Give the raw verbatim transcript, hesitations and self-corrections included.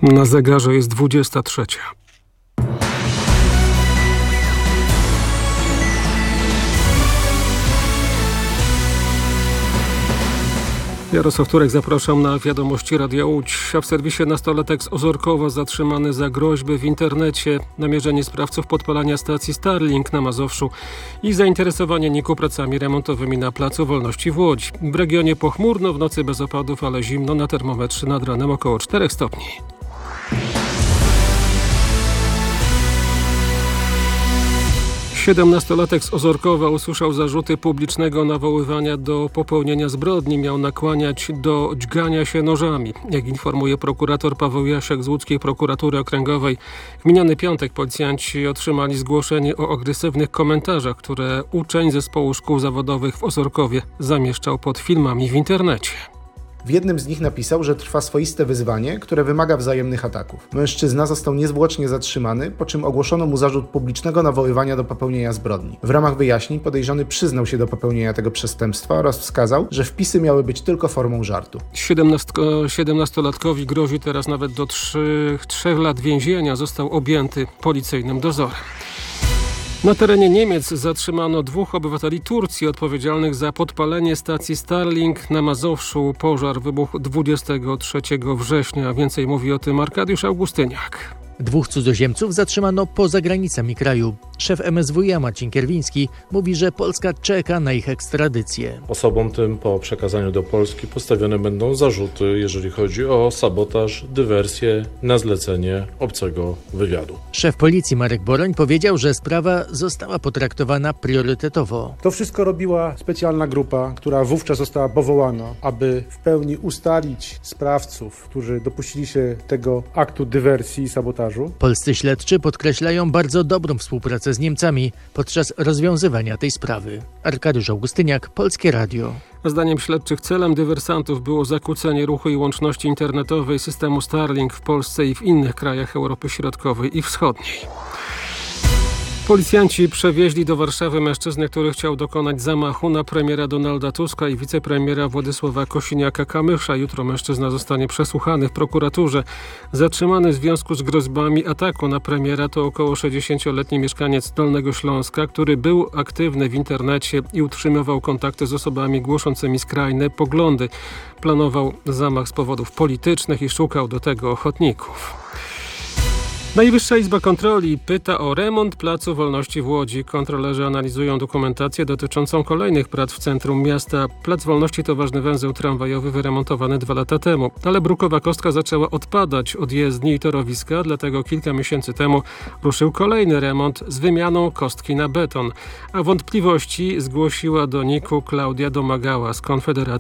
Na zegarze jest dwudziesta trzecia. Jarosław Turek, zapraszam na wiadomości Radia Łódź. A w serwisie nastolatek z Ozorkowa zatrzymany za groźby w internecie, namierzenie sprawców podpalania stacji Starlink na Mazowszu i zainteresowanie NIK-u pracami remontowymi na Placu Wolności w Łodzi. W regionie pochmurno, w nocy bez opadów, ale zimno, na termometrze nad ranem około czterech stopni. Siedemnastolatek z Ozorkowa usłyszał zarzuty publicznego nawoływania do popełnienia zbrodni. Miał nakłaniać do dźgania się nożami. Jak informuje prokurator Paweł Jasiak z łódzkiej prokuratury okręgowej, w miniony piątek policjanci otrzymali zgłoszenie o agresywnych komentarzach, które uczeń zespołu szkół zawodowych w Ozorkowie zamieszczał pod filmami w internecie. W jednym z nich napisał, że trwa swoiste wyzwanie, które wymaga wzajemnych ataków. Mężczyzna został niezwłocznie zatrzymany, po czym ogłoszono mu zarzut publicznego nawoływania do popełnienia zbrodni. W ramach wyjaśnień podejrzany przyznał się do popełnienia tego przestępstwa oraz wskazał, że wpisy miały być tylko formą żartu. siedemnastolatkowi grozi teraz nawet do trzech lat więzienia. Został objęty policyjnym dozorem. Na terenie Niemiec zatrzymano dwóch obywateli Turcji odpowiedzialnych za podpalenie stacji Starlink na Mazowszu. Pożar wybuchł dwudziestego trzeciego września. Więcej mówi o tym Arkadiusz Augustyniak. Dwóch cudzoziemców zatrzymano poza granicami kraju. Szef M S W iA Marcin Kierwiński mówi, że Polska czeka na ich ekstradycję. Osobom tym po przekazaniu do Polski postawione będą zarzuty, jeżeli chodzi o sabotaż, dywersję na zlecenie obcego wywiadu. Szef policji Marek Boroń powiedział, że sprawa została potraktowana priorytetowo. To wszystko robiła specjalna grupa, która wówczas została powołana, aby w pełni ustalić sprawców, którzy dopuścili się tego aktu dywersji i sabotażu. Polscy śledczy podkreślają bardzo dobrą współpracę z Niemcami podczas rozwiązywania tej sprawy. Arkadiusz Augustyniak, Polskie Radio. Zdaniem śledczych celem dywersantów było zakłócenie ruchu i łączności internetowej systemu Starlink w Polsce i w innych krajach Europy Środkowej i Wschodniej. Policjanci przewieźli do Warszawy mężczyznę, który chciał dokonać zamachu na premiera Donalda Tuska i wicepremiera Władysława Kosiniaka-Kamysza. Jutro mężczyzna zostanie przesłuchany w prokuraturze. Zatrzymany w związku z groźbami ataku na premiera to około sześćdziesięcioletni mieszkaniec Dolnego Śląska, który był aktywny w internecie i utrzymywał kontakty z osobami głoszącymi skrajne poglądy. Planował zamach z powodów politycznych i szukał do tego ochotników. Najwyższa Izba Kontroli pyta o remont Placu Wolności w Łodzi. Kontrolerzy analizują dokumentację dotyczącą kolejnych prac w centrum miasta. Plac Wolności to ważny węzeł tramwajowy wyremontowany dwa lata temu. Ale brukowa kostka zaczęła odpadać od jezdni i torowiska, dlatego kilka miesięcy temu ruszył kolejny remont z wymianą kostki na beton. A wątpliwości zgłosiła do NIK-u Klaudia Domagała z Konfederacji